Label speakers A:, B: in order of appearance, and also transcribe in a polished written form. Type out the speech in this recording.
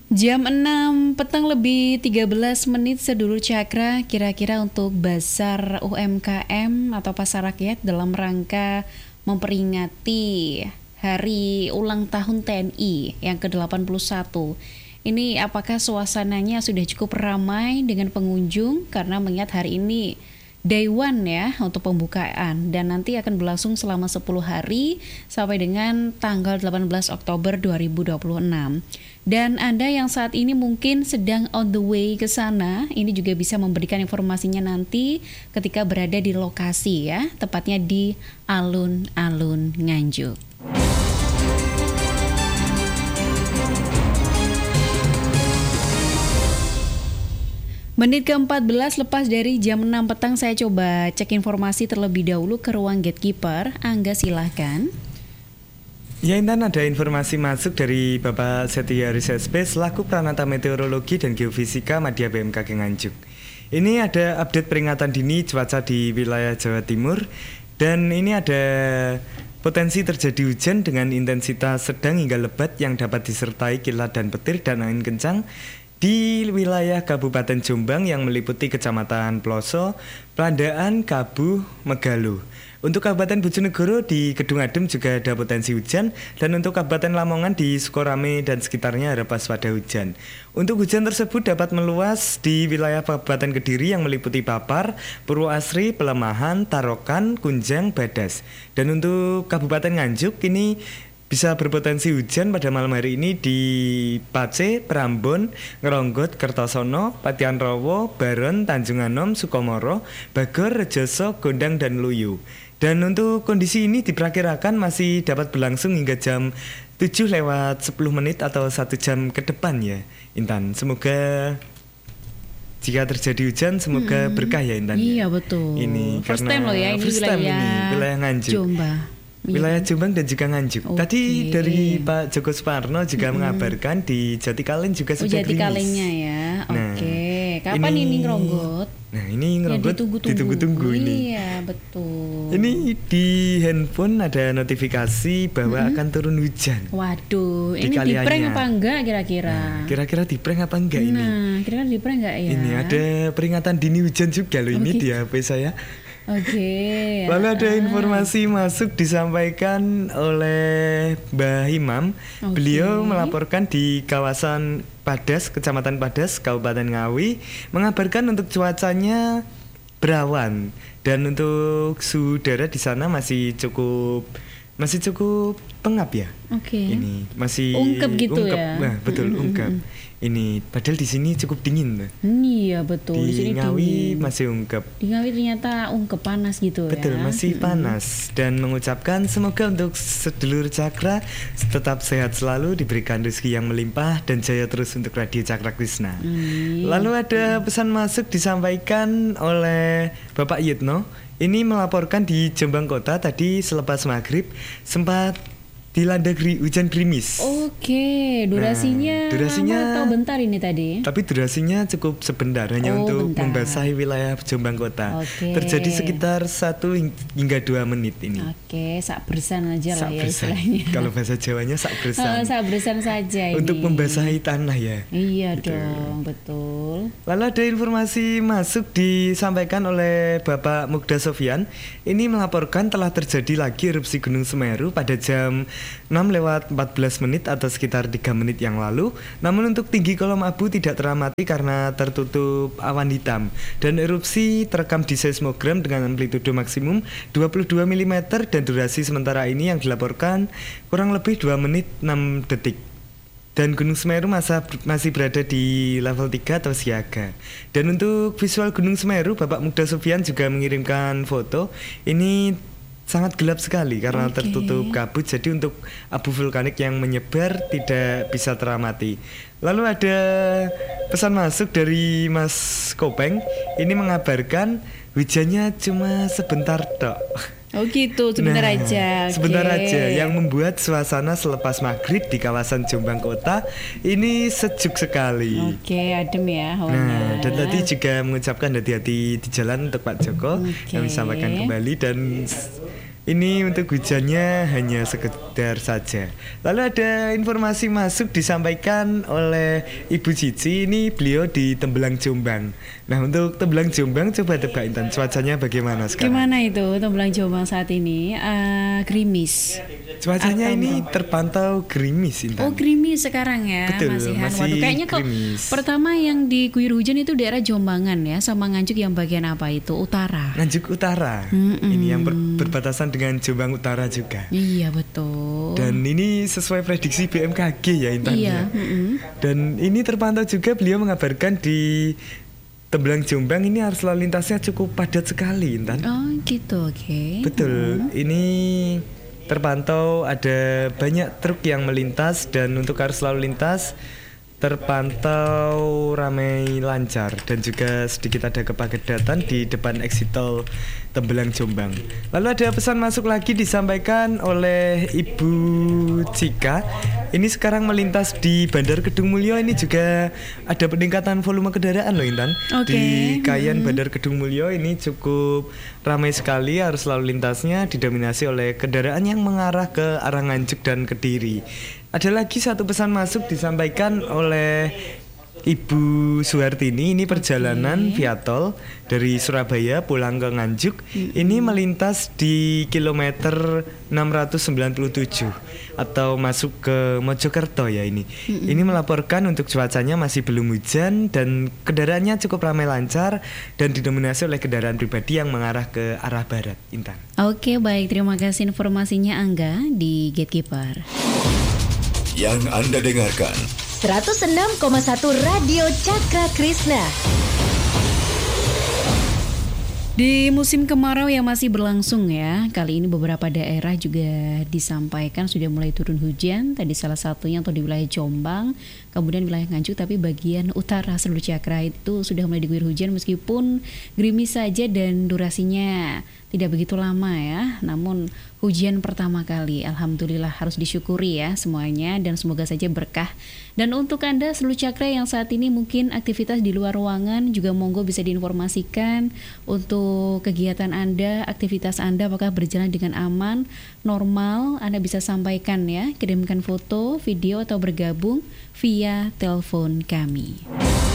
A: Jam 6 petang lebih 13 menit sedulur Cakra, kira-kira untuk Basar UMKM atau Pasar Rakyat dalam rangka memperingati Hari Ulang Tahun TNI yang ke-81. Ini apakah suasananya sudah cukup ramai dengan pengunjung karena mengingat hari ini Day One ya untuk pembukaan dan nanti akan berlangsung selama 10 hari sampai dengan tanggal 18 Oktober 2026. Dan Anda yang saat ini mungkin sedang on the way ke sana, ini juga bisa memberikan informasinya nanti ketika berada di lokasi ya, tepatnya di Alun-Alun Nganjuk. Menit ke-14 lepas dari jam 6 petang, saya coba cek informasi terlebih dahulu ke ruang gatekeeper. Angga silahkan.
B: Ya Intan, ada informasi masuk dari Bapak Setia SP selaku Pranata Meteorologi dan Geofisika Madya BMKG Nganjuk. Ini ada update peringatan dini cuaca di wilayah Jawa Timur. Dan ini ada potensi terjadi hujan dengan intensitas sedang hingga lebat yang dapat disertai kilat dan petir dan angin kencang di wilayah Kabupaten Jombang yang meliputi Kecamatan Ploso, Plandaan, Kabuh, Megaluh. Untuk Kabupaten Bojonegoro di Kedung Adem juga ada potensi hujan, dan untuk Kabupaten Lamongan di Sukorame dan sekitarnya ada waspada hujan. Untuk hujan tersebut dapat meluas di wilayah Kabupaten Kediri yang meliputi Papar, Purwoasri, Pelemahan, Tarokan, Kunjang, Badas. Dan untuk Kabupaten Nganjuk ini bisa berpotensi hujan pada malam hari ini di Pace, Prambon, Ngeronggot, Kertosono, Patian Rowo, Baron, Tanjung Anom, Sukomoro, Bagor, Rejoso, Gondang, dan Luyu. Dan untuk kondisi ini diperkirakan masih dapat berlangsung hingga jam 7:10 atau 1 jam ke depan ya Intan. Semoga jika terjadi hujan semoga berkah ya Intan.
A: Iya betul.
B: Ini
A: first time loh ya, ini
B: wilayah Nganjuk. Wilayah Jombang dan juga Nganjuk. Tadi dari Pak Joko Suparno juga mengabarkan di Jatikalen juga sudah gerimis.
A: Jatikalengnya ya. Kapan ini ngeronggot?
B: Nah ini ngeronggot ditunggu-tunggu ini.
A: Iya betul.
B: Ini di handphone ada notifikasi bahwa akan turun hujan.
A: Waduh, ini di prank apa enggak kira-kira?
B: Nah, kira-kira di prank apa enggak ini?
A: Nah, kira-kira di prank enggak ya?
B: Ini ada peringatan dini hujan juga loh ini di HP saya.
A: Oke.
B: Lalu ada informasi masuk disampaikan oleh Mbah Imam. Beliau melaporkan di kawasan Padas, Kecamatan Padas, Kabupaten Ngawi, mengabarkan untuk cuacanya berawan dan untuk suhu udara di sana masih cukup pengap ya. Ini masih
A: ungkep gitu ya.
B: Nah, betul ungkep. Ini padahal di sini cukup dingin loh.
A: Iya betul.
B: Di
A: sini
B: Ngawi
A: dingin.
B: masih ungkep.
A: Di Ngawi ternyata ungkep panas gitu
B: betul,
A: ya.
B: Betul, masih panas. Dan mengucapkan semoga untuk sedulur Cakra tetap sehat selalu, diberikan rezeki yang melimpah dan jaya terus untuk Radio Cakra Krishna. Lalu ada pesan masuk disampaikan oleh Bapak Yitno. Ini melaporkan di Jombang Kota tadi selepas maghrib sempat dilanda hujan gerimis.
A: Durasinya atau bentar ini tadi?
B: Tapi durasinya cukup sebentar, hanya untuk membasahi wilayah Jombang Kota. Terjadi sekitar 1 hingga 2 menit ini.
A: Sak bersan aja lah ya istilahnya.
B: Kalau bahasa Jawanya sak bersan.
A: Sak bersan saja ini.
B: Untuk membasahi tanah ya.
A: Iya dong, betul.
B: Lalu ada informasi masuk disampaikan oleh Bapak Mugda Sofyan. Ini melaporkan telah terjadi lagi erupsi Gunung Semeru pada jam 6:14 atau sekitar 3 menit yang lalu. Namun untuk tinggi kolom abu tidak teramati karena tertutup awan hitam. Dan erupsi terekam di seismogram dengan amplitudo maksimum 22 mm dan durasi sementara ini yang dilaporkan kurang lebih 2 menit 6 detik. Dan Gunung Semeru masih berada di level 3 atau siaga. Dan untuk visual Gunung Semeru, Bapak Mugda Sofyan juga mengirimkan foto. Ini sangat gelap sekali karena tertutup kabut, jadi untuk abu vulkanik yang menyebar tidak bisa teramati. Lalu ada pesan masuk dari Mas Kopeng. Ini mengabarkan hujannya cuma sebentar tok.
A: Sebentar aja.
B: Sebentar aja, yang membuat suasana selepas maghrib di kawasan Jombang Kota ini sejuk sekali.
A: Adem ya hawanya.
B: Dan tadi juga mengucapkan hati-hati di jalan untuk Pak Joko. Kami sampaikan kembali dan ini untuk hujannya hanya sekedar saja. Lalu ada informasi masuk disampaikan oleh Ibu Cici, ini beliau di Tembelang Jombang. Nah untuk Tembelang Jombang coba tebak Intan, cuacanya bagaimana sekarang?
A: Gimana itu Tembelang Jombang saat ini? Gerimis.
B: Cuacanya
A: Atau
B: ini terpantau gerimis Intan.
A: Oh gerimis sekarang ya.
B: Betul,
A: Masihan.
B: masih
A: Waduh kayaknya kok
B: gerimis.
A: pertama yang diguyur hujan itu daerah Jombangan ya, sama Nganjuk yang bagian apa itu? Utara.
B: Nganjuk Utara. Ini yang berbatasan dengan Jombang Utara juga.
A: Iya betul.
B: Dan ini sesuai prediksi BMKG ya Intan.
A: Iya.
B: Dan ini terpantau juga beliau mengabarkan di Tembelang Jombang ini arus lalu lintasnya cukup padat sekali Intan.
A: Oh gitu, oke.
B: Betul. Ini terpantau ada banyak truk yang melintas dan untuk arus lalu lintas terpantau ramai lancar dan juga sedikit ada kepadatan di depan exit tol Tembelang Jombang. Lalu ada pesan masuk lagi disampaikan oleh Ibu Cika. Ini sekarang melintas di Bandar Kedung Mulyo, ini juga ada peningkatan volume kendaraan loh Intan. Di Kayan Bandar Kedung Mulyo ini cukup ramai sekali, arus lalu lintasnya didominasi oleh kendaraan yang mengarah ke arah Nganjuk dan Kediri. Ada lagi satu pesan masuk disampaikan oleh Ibu Suhartini, ini perjalanan via tol dari Surabaya pulang ke Nganjuk. Ini melintas di kilometer 697 atau masuk ke Mojokerto ya ini. Ini melaporkan untuk cuacanya masih belum hujan dan kendaraannya cukup ramai lancar dan didominasi oleh kendaraan pribadi yang mengarah ke arah barat, Intan.
A: Oke, baik, terima kasih informasinya Angga di Gatekeeper.
C: Yang Anda dengarkan
D: 106,1 Radio Cakra Krishna.
A: Di musim kemarau yang masih berlangsung ya, kali ini beberapa daerah juga disampaikan sudah mulai turun hujan. Tadi salah satunya untuk di wilayah Jombang, kemudian wilayah Nganjuk, tapi bagian utara seluruh Cakra itu sudah mulai diguyur hujan meskipun gerimis saja dan durasinya tidak begitu lama ya. Namun hujan pertama kali, alhamdulillah harus disyukuri ya semuanya dan semoga saja berkah. Dan untuk Anda seluruh Cakra yang saat ini mungkin aktivitas di luar ruangan juga monggo bisa diinformasikan untuk kegiatan Anda, aktivitas Anda apakah berjalan dengan aman, normal. Anda bisa sampaikan ya, kirimkan foto, video atau bergabung via telepon kami.